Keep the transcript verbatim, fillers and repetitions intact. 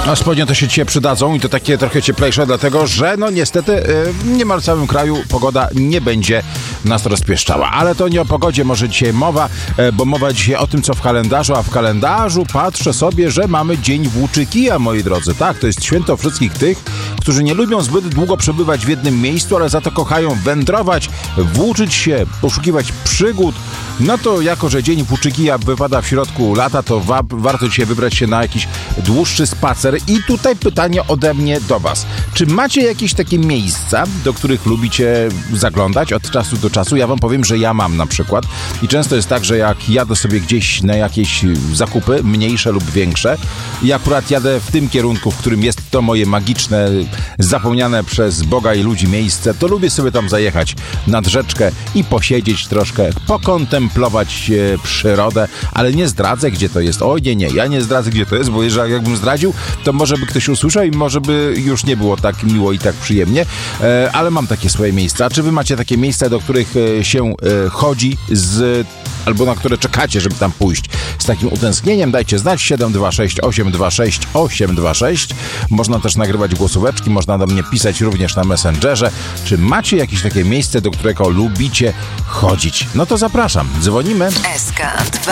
A spodnie to się dzisiaj przydadzą i to takie trochę cieplejsze, dlatego że no niestety yy, niemal w całym kraju pogoda nie będzie nas rozpieszczała. Ale to nie o pogodzie może dzisiaj mowa, yy, bo mowa dzisiaj o tym, co w kalendarzu, a w kalendarzu patrzę sobie, że mamy Dzień Włóczykija, moi drodzy. Tak, to jest święto wszystkich tych, którzy nie lubią zbyt długo przebywać w jednym miejscu, ale za to kochają wędrować, włóczyć się, poszukiwać przygód. No to jako, że Dzień Włóczykija wypada w środku lata, to wa- warto dzisiaj wybrać się na jakiś dłuższy spacer. I tutaj pytanie ode mnie do was. Czy macie jakieś takie miejsca, do których lubicie zaglądać od czasu do czasu? Ja wam powiem, że ja mam na przykład. I często jest tak, że jak jadę sobie gdzieś na jakieś zakupy, mniejsze lub większe, i akurat jadę w tym kierunku, w którym jest to moje magiczne, zapomniane przez Boga i ludzi miejsce, to lubię sobie tam zajechać nad rzeczkę i posiedzieć troszkę, pokontemplować e, przyrodę, ale nie zdradzę, gdzie to jest. O nie, nie, ja nie zdradzę, gdzie to jest, bo jeżeli jakbym zdradził, to może by ktoś usłyszał i może by już nie było tak miło i tak przyjemnie, e, ale mam takie swoje miejsca. Czy wy macie takie miejsca, do których e, się e, chodzi z, albo na które czekacie, żeby tam pójść z takim utęsknieniem? Dajcie znać. Siedem dwa sześć osiem dwa sześć osiem dwa sześć. Można też nagrywać głosóweczki, można do mnie pisać również na Messengerze. Czy macie jakieś takie miejsce, do którego lubicie chodzić? No to zapraszam. Dzwonimy. S K dwa